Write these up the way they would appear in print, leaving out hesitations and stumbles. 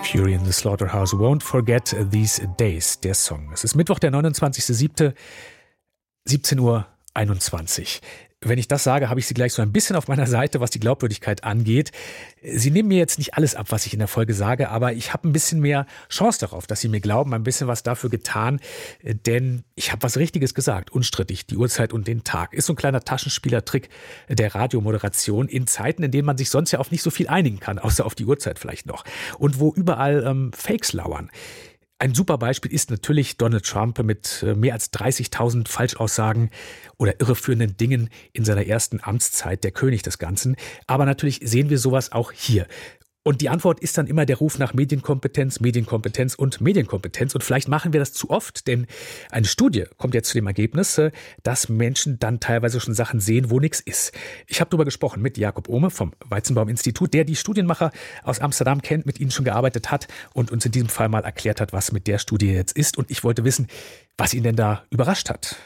Fury in the Slaughterhouse, Won't Forget These Days, der Song. Es ist Mittwoch, der 29.07., 17:21 Uhr. Wenn ich das sage, habe ich Sie gleich so ein bisschen auf meiner Seite, was die Glaubwürdigkeit angeht. Sie nehmen mir jetzt nicht alles ab, was ich in der Folge sage, aber ich habe ein bisschen mehr Chance darauf, dass Sie mir glauben, ein bisschen was dafür getan, denn ich habe was Richtiges gesagt, unstrittig, die Uhrzeit und den Tag. Ist so ein kleiner Taschenspielertrick der Radiomoderation in Zeiten, in denen man sich sonst ja auf nicht so viel einigen kann, außer auf die Uhrzeit vielleicht noch. Und wo überall Fakes lauern. Ein super Beispiel ist natürlich Donald Trump mit mehr als 30.000 Falschaussagen oder irreführenden Dingen in seiner ersten Amtszeit, der König des Ganzen. Aber natürlich sehen wir sowas auch hier. Und die Antwort ist dann immer der Ruf nach Medienkompetenz, Medienkompetenz und Medienkompetenz. Und vielleicht machen wir das zu oft, denn eine Studie kommt jetzt zu dem Ergebnis, dass Menschen dann teilweise schon Sachen sehen, wo nichts ist. Ich habe darüber gesprochen mit Jakob Ohme vom Weizenbaum-Institut, der die Studienmacher aus Amsterdam kennt, mit ihnen schon gearbeitet hat und uns in diesem Fall mal erklärt hat, was mit der Studie jetzt ist. Und ich wollte wissen, was ihn denn da überrascht hat.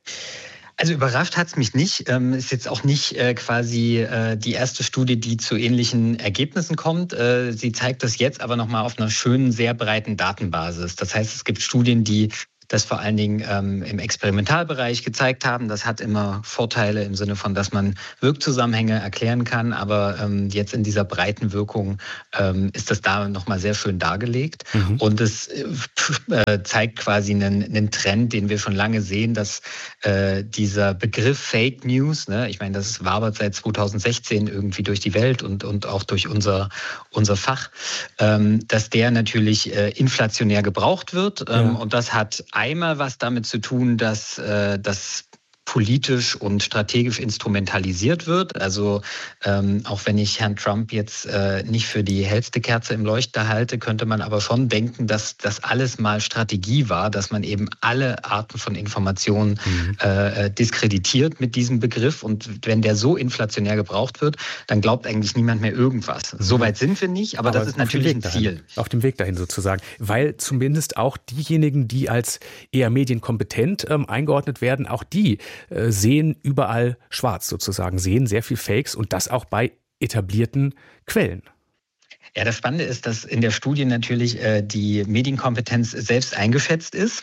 Also überrascht hat es mich nicht. Ist jetzt auch nicht quasi die erste Studie, die zu ähnlichen Ergebnissen kommt. Sie zeigt das jetzt aber nochmal auf einer schönen, sehr breiten Datenbasis. Das heißt, es gibt Studien, die das vor allen Dingen im Experimentalbereich gezeigt haben. Das hat immer Vorteile im Sinne von, dass man Wirkzusammenhänge erklären kann. Aber jetzt in dieser breiten Wirkung ist das da nochmal sehr schön dargelegt. Und es zeigt quasi einen Trend, den wir schon lange sehen, dass dieser Begriff Fake News, ne, ich meine, das wabert seit 2016 irgendwie durch die Welt und auch durch unser Fach, dass der natürlich inflationär gebraucht wird. Und das hat einmal was damit zu tun, dass das politisch und strategisch instrumentalisiert wird. Also auch wenn ich Herrn Trump jetzt nicht für die hellste Kerze im Leuchter halte, könnte man aber schon denken, dass das alles mal Strategie war, dass man eben alle Arten von Informationen diskreditiert mit diesem Begriff. Und wenn der so inflationär gebraucht wird, dann glaubt eigentlich niemand mehr irgendwas. Soweit sind wir nicht, aber das ist natürlich ein Ziel. Auf dem Weg dahin sozusagen. Weil zumindest auch diejenigen, die als eher medienkompetent eingeordnet werden, auch die sehen überall schwarz sozusagen, sehen sehr viel Fakes und das auch bei etablierten Quellen. Ja, das Spannende ist, dass in der Studie natürlich die Medienkompetenz selbst eingeschätzt ist.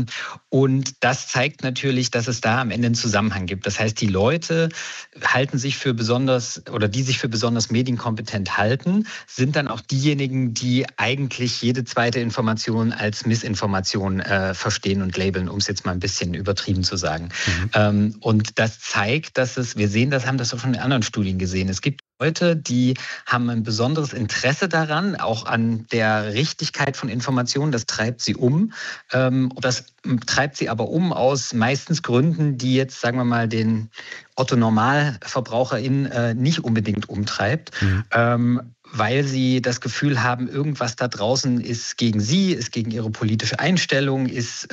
Und das zeigt natürlich, dass es da am Ende einen Zusammenhang gibt. Das heißt, die Leute halten sich für besonders oder die sich für besonders medienkompetent halten, sind dann auch diejenigen, die eigentlich jede zweite Information als Missinformation verstehen und labeln, um es jetzt mal ein bisschen übertrieben zu sagen. Und das zeigt, dass wir sehen, haben das auch schon in anderen Studien gesehen. Es gibt Leute, die haben ein besonderes Interesse daran, auch an der Richtigkeit von Informationen. Das treibt sie um. Das treibt sie aber um aus meistens Gründen, die jetzt, sagen wir mal, den Otto-Normalverbraucherin nicht unbedingt umtreibt. Weil sie das Gefühl haben, irgendwas da draußen ist gegen sie, ist gegen ihre politische Einstellung, ist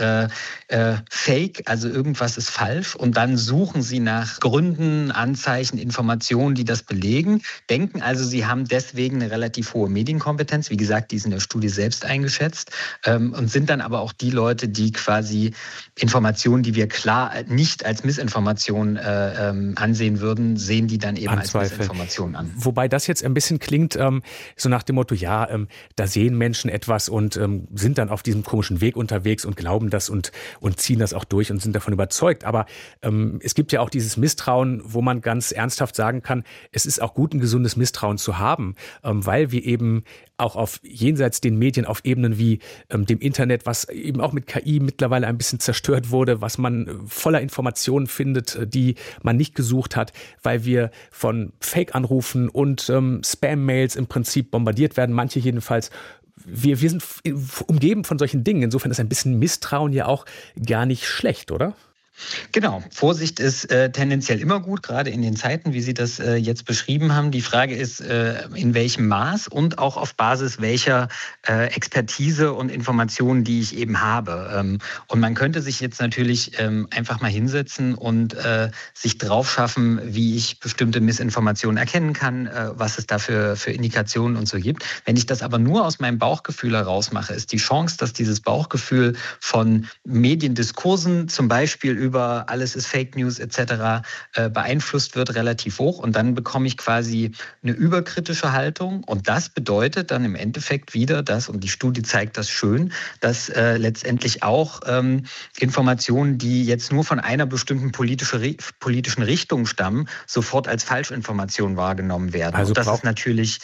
fake, also irgendwas ist falsch. Und dann suchen sie nach Gründen, Anzeichen, Informationen, die das belegen, denken also, sie haben deswegen eine relativ hohe Medienkompetenz. Wie gesagt, die ist in der Studie selbst eingeschätzt und sind dann aber auch die Leute, die quasi Informationen, die wir klar nicht als Missinformation ansehen würden, sehen die dann eben als Missinformation an. Wobei das jetzt ein bisschen klingt, so nach dem Motto, ja, da sehen Menschen etwas und sind dann auf diesem komischen Weg unterwegs und glauben das und ziehen das auch durch und sind davon überzeugt. Aber es gibt ja auch dieses Misstrauen, wo man ganz ernsthaft sagen kann, es ist auch gut, ein gesundes Misstrauen zu haben, weil wir eben auch auf jenseits den Medien, auf Ebenen wie dem Internet, was eben auch mit KI mittlerweile ein bisschen zerstört wurde, was man voller Informationen findet, die man nicht gesucht hat, weil wir von Fake-Anrufen und Spam-Mails im Prinzip bombardiert werden, manche jedenfalls. Wir sind umgeben von solchen Dingen. Insofern ist ein bisschen Misstrauen ja auch gar nicht schlecht, oder? Genau, Vorsicht ist tendenziell immer gut, gerade in den Zeiten, wie Sie das jetzt beschrieben haben. Die Frage ist, in welchem Maß und auch auf Basis welcher Expertise und Informationen, die ich eben habe. Und man könnte sich jetzt natürlich einfach mal hinsetzen und sich drauf schaffen, wie ich bestimmte Missinformationen erkennen kann, was es da für Indikationen und so gibt. Wenn ich das aber nur aus meinem Bauchgefühl heraus mache, ist die Chance, dass dieses Bauchgefühl von Mediendiskursen zum Beispiel darüber, alles ist Fake News etc. Beeinflusst wird, relativ hoch. Und dann bekomme ich quasi eine überkritische Haltung. Und das bedeutet dann im Endeffekt wieder, und die Studie zeigt das schön, dass letztendlich auch Informationen, die jetzt nur von einer bestimmten politischen Richtung stammen, sofort als Falschinformation wahrgenommen werden. Also und das ist natürlich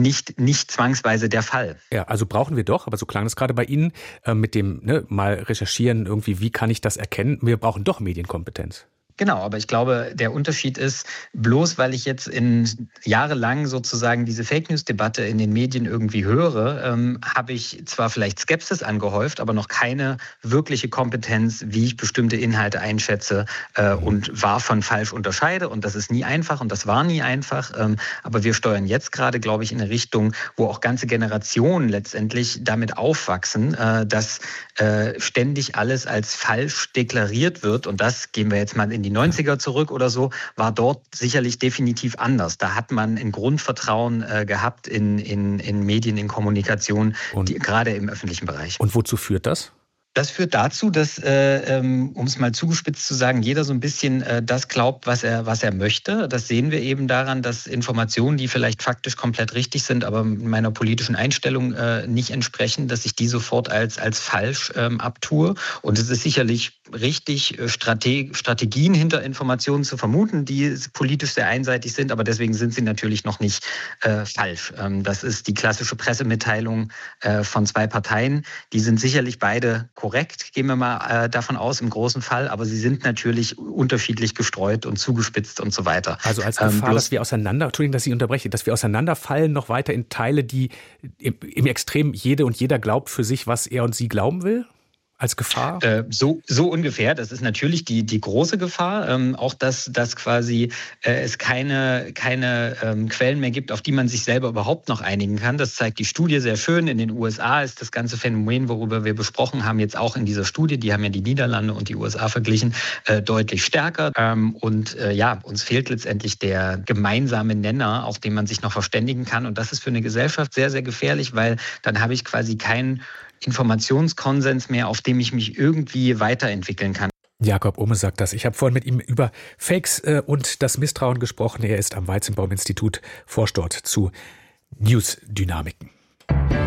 nicht zwangsweise der Fall. Ja, also brauchen wir doch, aber so klang es gerade bei Ihnen, mit dem mal recherchieren, irgendwie, wie kann ich das erkennen? Wir brauchen doch Medienkompetenz. Genau, aber ich glaube, der Unterschied ist, bloß weil ich jetzt jahrelang sozusagen diese Fake-News-Debatte in den Medien irgendwie höre, habe ich zwar vielleicht Skepsis angehäuft, aber noch keine wirkliche Kompetenz, wie ich bestimmte Inhalte einschätze und wahr von falsch unterscheide. Und das ist nie einfach und das war nie einfach. Aber wir steuern jetzt gerade, glaube ich, in eine Richtung, wo auch ganze Generationen letztendlich damit aufwachsen, dass ständig alles als falsch deklariert wird. Und das, gehen wir jetzt mal in die 90er zurück oder so, war dort sicherlich definitiv anders. Da hat man ein Grundvertrauen gehabt in Medien, in Kommunikation, gerade im öffentlichen Bereich. Und wozu führt das? Das führt dazu, dass, um es mal zugespitzt zu sagen, jeder so ein bisschen das glaubt, was er möchte. Das sehen wir eben daran, dass Informationen, die vielleicht faktisch komplett richtig sind, aber meiner politischen Einstellung nicht entsprechen, dass ich die sofort als falsch abtue. Und es ist sicherlich richtig, Strategien hinter Informationen zu vermuten, die politisch sehr einseitig sind, aber deswegen sind sie natürlich noch nicht falsch. Das ist die klassische Pressemitteilung von zwei Parteien. Die sind sicherlich beide korrekt, gehen wir mal davon aus, im großen Fall, aber sie sind natürlich unterschiedlich gestreut und zugespitzt und so weiter. Also als Gefahr, dass wir Entschuldigung, dass ich unterbreche, dass wir auseinanderfallen noch weiter in Teile, die im Extrem jede und jeder glaubt für sich, was er und sie glauben will? Als Gefahr? So ungefähr. Das ist natürlich die große Gefahr. Auch, dass quasi es keine Quellen mehr gibt, auf die man sich selber überhaupt noch einigen kann. Das zeigt die Studie sehr schön. In den USA ist das ganze Phänomen, worüber wir besprochen haben, jetzt auch in dieser Studie, die haben ja die Niederlande und die USA verglichen, deutlich stärker. Uns fehlt letztendlich der gemeinsame Nenner, auf den man sich noch verständigen kann. Und das ist für eine Gesellschaft sehr, sehr gefährlich, weil dann habe ich quasi keinen Informationskonsens mehr, auf dem ich mich irgendwie weiterentwickeln kann. Jakob Ohme sagt das. Ich habe vorhin mit ihm über Fakes und das Misstrauen gesprochen. Er ist am Weizenbaum-Institut, forscht dort zu News-Dynamiken.